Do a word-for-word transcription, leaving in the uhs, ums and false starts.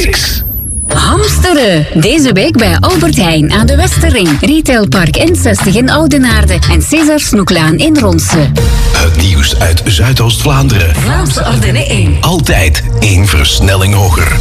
Cirks. Hamsteren. Deze week bij Albert Heijn aan de Westerring. Retailpark N zestig in Oudenaarde en César Snoeklaan in Ronse. Het nieuws uit Zuidoost-Vlaanderen. Vlaamse Ardennen één. Altijd één versnelling hoger.